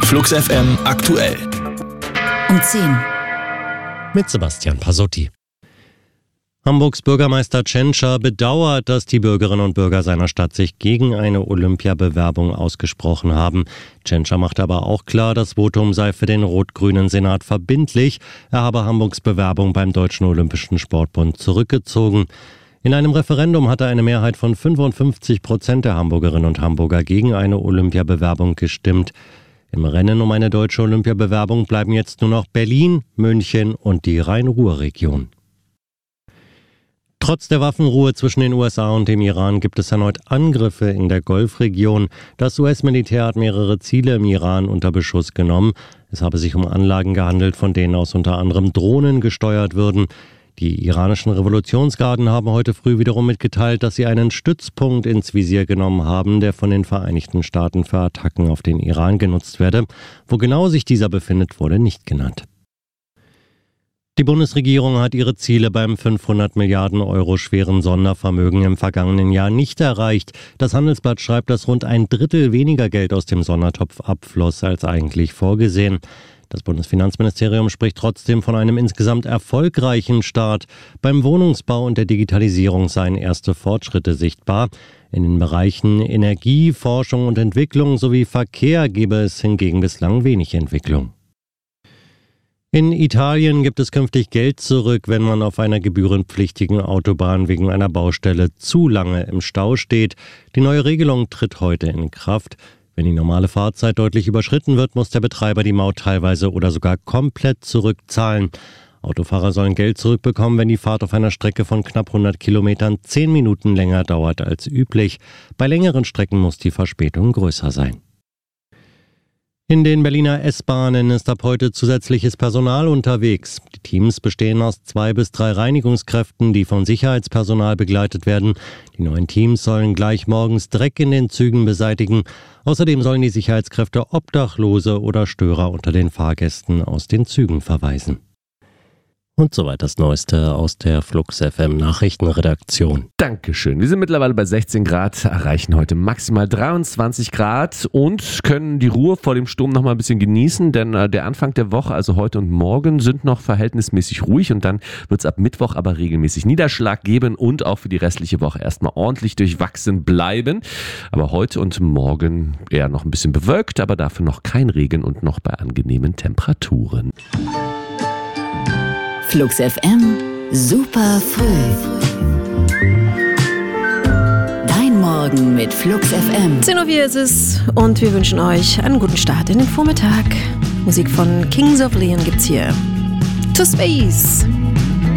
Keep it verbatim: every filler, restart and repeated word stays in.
Flux F M aktuell. Um zehn. Mit Sebastian Pasotti. Hamburgs Bürgermeister Tschentscher bedauert, dass die Bürgerinnen und Bürger seiner Stadt sich gegen eine Olympiabewerbung ausgesprochen haben. Tschentscher macht aber auch klar, das Votum sei für den rot-grünen Senat verbindlich. Er habe Hamburgs Bewerbung beim Deutschen Olympischen Sportbund zurückgezogen. In einem Referendum hatte eine Mehrheit von fünfundfünfzig Prozent der Hamburgerinnen und Hamburger gegen eine Olympiabewerbung gestimmt. Im Rennen um eine deutsche Olympiabewerbung bleiben jetzt nur noch Berlin, München und die Rhein-Ruhr-Region. Trotz der Waffenruhe zwischen den U S A und dem Iran gibt es erneut Angriffe in der Golfregion. Das U S-Militär hat mehrere Ziele im Iran unter Beschuss genommen. Es habe sich um Anlagen gehandelt, von denen aus unter anderem Drohnen gesteuert würden. Die iranischen Revolutionsgarden haben heute früh wiederum mitgeteilt, dass sie einen Stützpunkt ins Visier genommen haben, der von den Vereinigten Staaten für Attacken auf den Iran genutzt werde. Wo genau sich dieser befindet, wurde nicht genannt. Die Bundesregierung hat ihre Ziele beim fünfhundert Milliarden Euro schweren Sondervermögen im vergangenen Jahr nicht erreicht. Das Handelsblatt schreibt, dass rund ein Drittel weniger Geld aus dem Sondertopf abfloss als eigentlich vorgesehen. Das Bundesfinanzministerium spricht trotzdem von einem insgesamt erfolgreichen Start. Beim Wohnungsbau und der Digitalisierung seien erste Fortschritte sichtbar. In den Bereichen Energie, Forschung und Entwicklung sowie Verkehr gebe es hingegen bislang wenig Entwicklung. In Italien gibt es künftig Geld zurück, wenn man auf einer gebührenpflichtigen Autobahn wegen einer Baustelle zu lange im Stau steht. Die neue Regelung tritt heute in Kraft. Wenn die normale Fahrzeit deutlich überschritten wird, muss der Betreiber die Maut teilweise oder sogar komplett zurückzahlen. Autofahrer sollen Geld zurückbekommen, wenn die Fahrt auf einer Strecke von knapp hundert Kilometern zehn Minuten länger dauert als üblich. Bei längeren Strecken muss die Verspätung größer sein. In den Berliner S-Bahnen ist ab heute zusätzliches Personal unterwegs. Die Teams bestehen aus zwei bis drei Reinigungskräften, die von Sicherheitspersonal begleitet werden. Die neuen Teams sollen gleich morgens Dreck in den Zügen beseitigen. Außerdem sollen die Sicherheitskräfte Obdachlose oder Störer unter den Fahrgästen aus den Zügen verweisen. Und soweit das Neueste aus der Flux F M Nachrichtenredaktion. Dankeschön. Wir sind mittlerweile bei sechzehn Grad, erreichen heute maximal dreiundzwanzig Grad und können die Ruhe vor dem Sturm noch mal ein bisschen genießen, denn äh, der Anfang der Woche, also heute und morgen, sind noch verhältnismäßig ruhig und dann wird es ab Mittwoch aber regelmäßig Niederschlag geben und auch für die restliche Woche erstmal ordentlich durchwachsen bleiben. Aber heute und morgen eher noch ein bisschen bewölkt, aber dafür noch kein Regen und noch bei angenehmen Temperaturen. Flux F M, super früh. Dein Morgen mit Flux F M. zehn Uhr vier ist es und wir wünschen euch einen guten Start in den Vormittag. Musik von Kings of Leon gibt's hier. To Space.